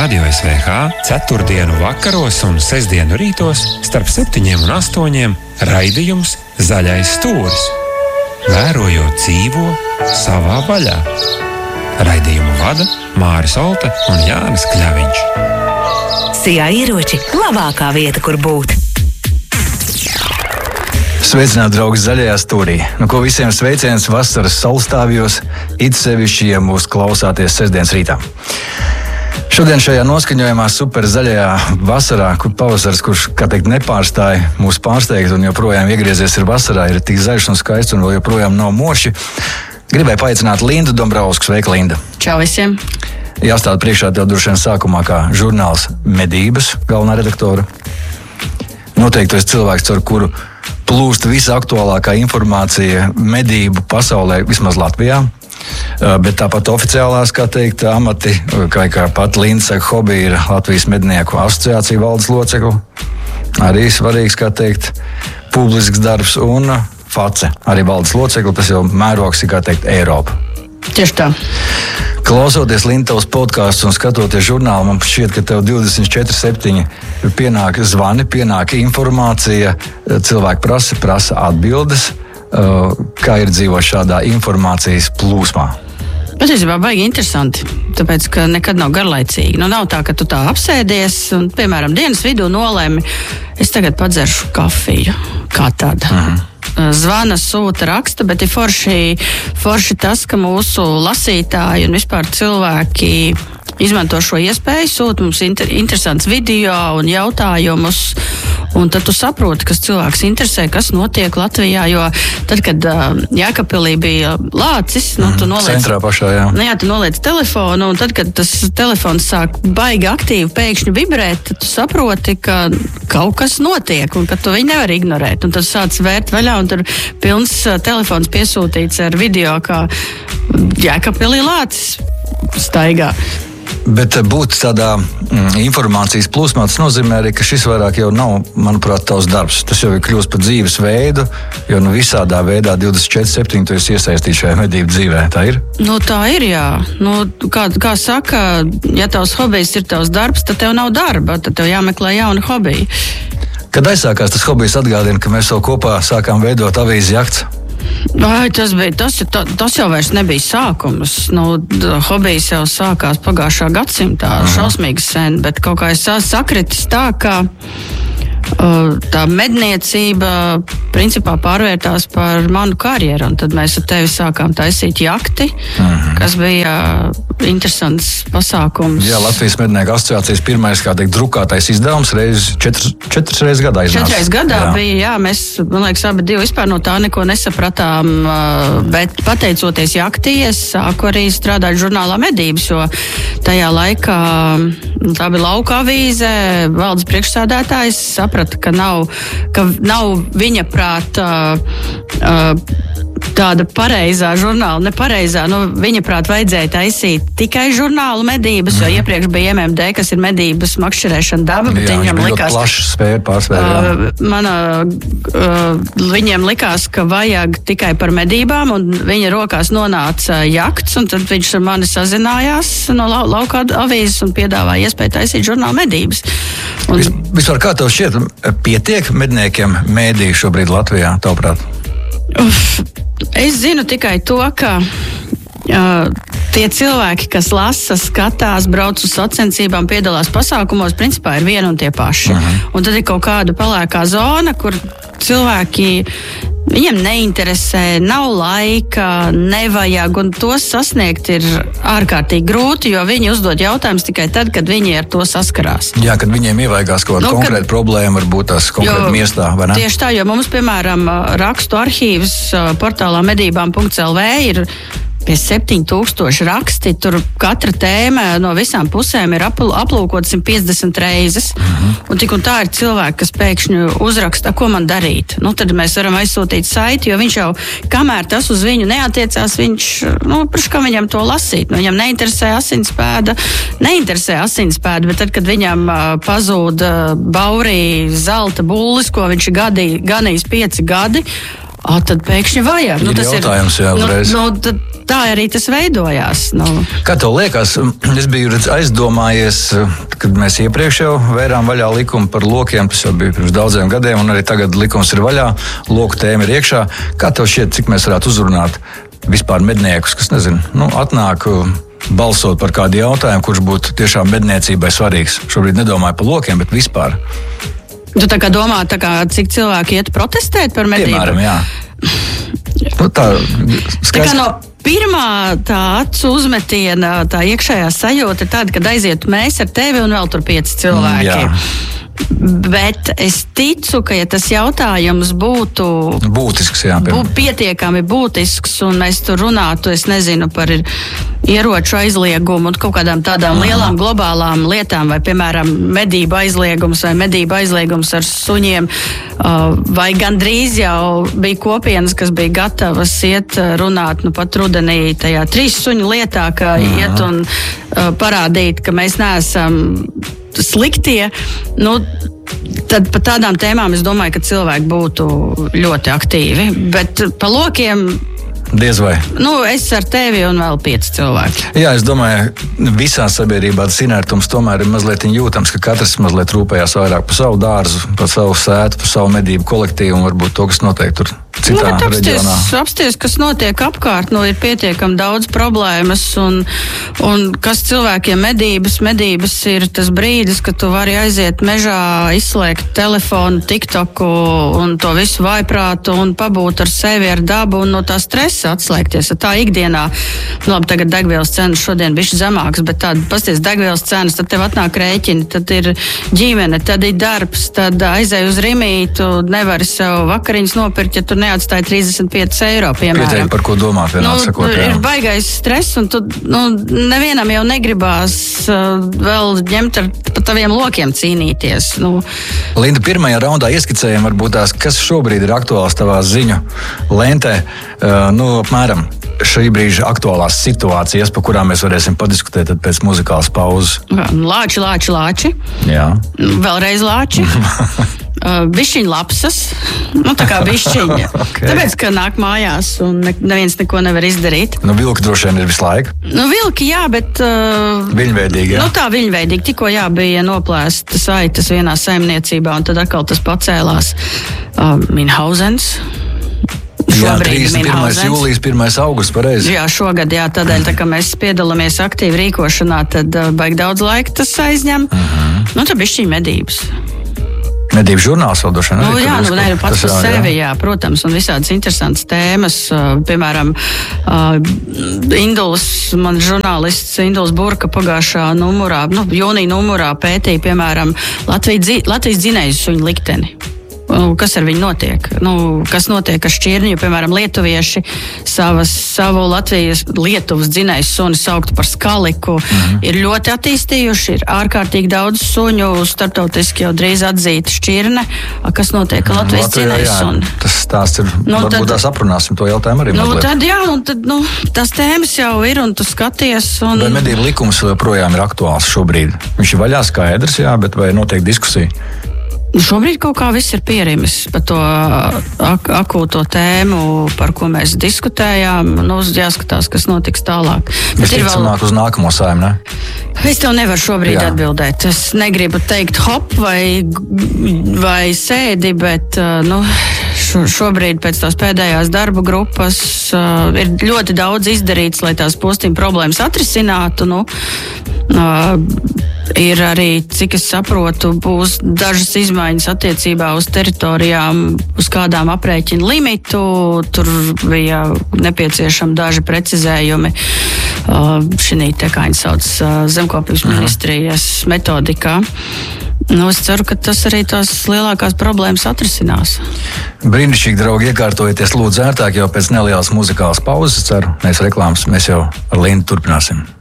Radio SVH ceturtdienu vakaros un sestdienu rītos starp 7 un 8 raidījums Zaļais stūris. Vērojot dzīvo savā vaļā. Raidījumu vada Māris Olte un Jānis Kļaviņš. Sijā ieroči – labākā vieta, kur būt. Sveicināt, draugi, zaļajā stūrī. Ko visiem sveiciens vasaras saulstāvjos, it sevišķi, ja mūs klausāties sestdienas rītā. Šodien šajā noskaņojumā super zaļajā vasarā, kur pavasars, kurš, kā teikt, nepārstāja mūs pārsteigt un joprojām iegriezies ir vasarā, ir tik zaļš un skaists un vēl joprojām nav moši. Gribēju paaicināt Lindu Dombrovsku. Sveika, Linda! Čau visiem! Jāstāda priekšā tev droši vien sākumā kā žurnāls Medības galvenā redaktora. Noteikti tu esi cilvēks, ar kuru plūst visaktuālākā informācija medību pasaulē, vismaz Latvijā. Bet tāpat oficiālās, kā teikt, amati, kā pat Linda saka, hobi ir Latvijas mednieku asociācija valdes locekli. Arī svarīgs, kā teikt, publisks darbs un face, arī valdes locekli, tas jau mērogs ir, kā teikt, Eiropa. Tieši tā. Klausoties Lindas podkāstus un skatoties žurnālu, man šķiet, ka tev 24/7 pienāk zvani, pienāk informācija, cilvēki prasa atbildes. Kā ir dzīvot šādā informācijas plūsmā? Patiesībā baigi interesanti, tāpēc, ka nekad nav garlaicīgi. Nav tā, ka tu tā apsēdies un, piemēram, dienas vidū nolēmi, es tagad padzeršu kafiju, kā tāda. Zvana, sūta, raksta, bet ir forši tas, ka mūsu lasītāji un vispār cilvēki izmanto šo iespēju, sūta mums interesants video un jautājumus, un tad tu saproti, kas cilvēks interesē, kas notiek Latvijā, jo tad, kad Jēkabpilī bija lācis, tu noliec... Centrā pašā, jā. Tu noliec telefonu, un tad, kad tas telefons sāk baigi aktīvi pēkšņi vibrēt, tad tu saproti, ka kaut kas notiek, un ka tu viņu nevar ignorēt. Un tad sāc vērt vaļā, un tur pilns telefons piesūtīts ar video, kā Jēkabpilī lācis staigā. Bet būt tādā informācijas plūsmā, tas nozīmē arī, ka šis vairāk jau nav, manuprāt, tavs darbs. Tas jau ir kļūst par dzīves veidu, jo visādā veidā 24/7 tu esi iesaistīts šajā medību dzīvē. Tā ir? Tā ir, jā. Kā saka, ja tavs hobijs ir tavs darbs, tad tev nav darba, tad tev jāmeklē jauni hobiji. Kad aizsākās tas hobijs, atgādina, ka mēs jau kopā sākām veidot avīzi Jakts. Tas jau vairs nebija sākums. Hobijs jau sākās pagājušā gadsimtā, šausmīgi sen, bet kaut kā es sakritis tā, ka tā medniecība principā pārvērtās par manu karjeru, un tad mēs ar tevi sākām taisīt jakti, kas bija interesants pasākums. Jā, Latvijas mednieku asociācijas pirmais, kā teikt, drukātais izdevums četras reizes gadā iznāca. 4 reizes gadā bija, jā, mēs, man liekas, abi divi vispār no tā neko nesapratām, bet pateicoties jaktī, es sāku arī strādāt žurnālā Medības, jo tajā laikā tā bija lauka avīze, valdes priekšsādātājs saprata, ka nav viņa prāta tāda pareizā žurnāla, nepareizā. Viņa prāt vajadzēja taisīt tikai žurnālu Medības, jo iepriekš bija MMD, kas ir medības makšķerēšana daba, bet viņam likās... plaša spēja pārsvērt, viņiem likās, ka vajag tikai par medībām, un viņa rokās nonāca Jakts, un tad viņš ar mani sazinājās no lauka avīzes un piedāvāja iespēju taisīt žurnālu Medības. Vispār kā tev šķiet, pietiek medniekiem mēdīju šobrīd Latvijā, tavuprāt? Es zinu tikai to, ka tie cilvēki, kas lasa, skatās, brauc uz sacensībām, piedalās pasākumos, principā ir vieni un tie paši. Un tad ir kaut kāda pelēkā zona, kur cilvēki, viņiem neinteresē, nav laika, nevajag, un tos sasniegt ir ārkārtīgi grūti, jo viņi uzdod jautājumus tikai tad, kad viņi ar to saskarās. Jā, kad viņiem ievaigās kaut kāda konkrēta problēma, varbūt tās konkrēta miestā, vai ne? Tieši tā, jo mums, piemēram, rakstu arhīvs portālā medībām.lv ir pie 7000 raksti, tur katra tēma no visām pusēm ir aplūkot 150 reizes. Un tik un tā ir cilvēki, kas pēkšņi uzraksta, ko man darīt. Tad mēs varam aizsūtīt saiti, jo viņš jau, kamēr tas uz viņu neatiecās, viņš, kā viņam to lasīt? Viņam neinteresē asinspēda, bet tad, kad viņam pazūd baurī zelta bullis, ko viņš ir ganījis 5 gadi, tad pēkšņi vajag. Ir jautājums, jā, uzreiz. Tā arī tas veidojās. Kā tev liekas, es biju aizdomājies, kad mēs iepriekš jau vērām vaļā likumu par lokiem, tas jau bija pirms daudziem gadiem, un arī tagad likums ir vaļā, loku tēma ir iekšā. Kā tev šķiet, cik mēs varētu uzrunāt vispār medniekus, kas, atnāk balsot par kādu jautājumu, kurš būtu tiešām medniecībai svarīgs? Šobrīd nedomāju par lokiem, bet vispār. Tu tā kā domā, cik cilvēki iet protestēt par medību? Piemēram, jā. Tā kā no pirmā tā acu uzmetiena, tā iekšējā sajūta ir tāda, kad aizietu mēs ar tevi un vēl tur 5 cilvēki. Jā. Bet es ticu, ka ja tas jautājums būtu būtisks, pietiekami būtisks, un mēs tur runātu, es nezinu, par ieroču aizliegumu un kaut kādām tādām lielām globālām lietām, vai, piemēram, medību aizliegums ar suņiem, vai gandrīz jau bija kopienas, kas bija gatavas iet runāt, pat rudenī tajā 3 suņu lietā, ka iet un parādīt, ka mēs neesam sliktie, tad par tādām tēmām es domāju, ka cilvēki būtu ļoti aktīvi, bet pa lokiem diez vai. Es ar tevi un vēl 5 cilvēki. Jā, es domāju, visā sabiedrībā tas inertums tomēr ir mazliet jūtams, ka katrs mazliet rūpējās vairāk par savu dārzu, par savu sētu, par savu medību kolektīvu un varbūt to, kas notiek tur citā reģionā. Apsties, kas notiek apkārt, ir pietiekami daudz problēmas un kas cilvēkiem medības ir tas brīdis, kad tu vari aiziet mežā, izslēgt telefonu, TikToku un to visu vaiprātu un pabūt ar sevi, ar dabu un no tā stresa atslēgties. Tā ikdienā, labi, tagad degvielas cenas šodien bišķi zemāks, bet tāda pasties degvielas cenas, tad tev atnāk rēķini, tad ir ģimene, tad ir darbs, tad aizēj uz Rimītu, nevari sev vakariņas nopirkt, ja tur neatstāja 35 eiro, piemēram. Pieteikti, par ko domāt, vienāk sakot. Ir baigais stress, un tu, nevienam jau negribās vēl ņemt ar taviem lokiem cīnīties. Linda, pirmajā raundā ieskicējam varbūt tās, kas šobrīd ir aktuāls tavā ziņu lentē, apmēram šī brīža aktuālās situācijas, par kurām mēs varēsim padiskutēt pēc muzikālas pauzes. Lāči. Jā. Vēlreiz lāči. Bišķiņa lapsas, tā kā bišķiņa. Okay. Tāpēc, ka nāk mājās un neviens neko nevar izdarīt. Vilki droši vien ir visu laiku. Vilki, jā, bet... Viļņveidīgi, jā. Tā viļņveidīgi. Tikko bija noplēstas aitas vienā saimniecībā, un tad atkal tas pacēlās Minhausens. Jā, 31. jūlijas, 1. augusts, pareizi. Jā, šogad, tādēļ, tā kā mēs piedalāmies aktīvi rīkošanā, tad baigi daudz laika tas aizņem. Tad bišķiņa medības. Medību žurnāls vēl droši vien. Jā, pats par sevi, jā, protams, un visādas interesantas tēmas. Piemēram, žurnālists Induls Burka pagājušā numurā, jūnija numurā pētīja, piemēram, Latvijas dzinēju suņu likteni. Kas ar viņu notiek? Kas notiek ar šķirni, jo, piemēram, lietuvieši savu Lietuvas dzinējs suni saukt par skaliku ir ļoti attīstījuši, ir ārkārtīgi daudz suņu, starptautiski jau drīz atzīta šķirne. Kas notiek ar Latvijas dzinējs suni? Tas stāsts ir, varbūt tās aprunāsim to jautājumu arī mazliet. Tās tēmas jau ir, un tu skaties. Vai medību likums projām ir aktuāls šobrīd? Viņš ir vaļā skaidrs, jā, bet vai notiek diskusija? Šobrīd kaut kā viss ir pierimis par to akūto tēmu, par ko mēs diskutējām. Jāskatās, kas notiks tālāk. Visticamāk uz nākamo Saeimu, ne? Es tev nevaru šobrīd atbildēt. Es negribu teikt hop vai sēdi, bet šobrīd pēc tās pēdējās darba grupas ir ļoti daudz izdarīts, lai tās postīm problēmas atrisinātu. Ir arī, cik es saprotu, būs dažas izmaiņas attiecībā uz teritorijām, uz kādām aprēķina limitu. Tur bija nepieciešami daži precizējumi šī te, kā viņi sauc, zemkopības ministrijas metodikā. Es ceru, ka tas arī tās lielākās problēmas atrisinās. Brīnišķīgi, draugi, iekārtojieties lūdzu ērtāk jau pēc nelielas muzikālas pauzes. Ceru, mēs reklāmas, mēs jau ar Lindu turpināsim.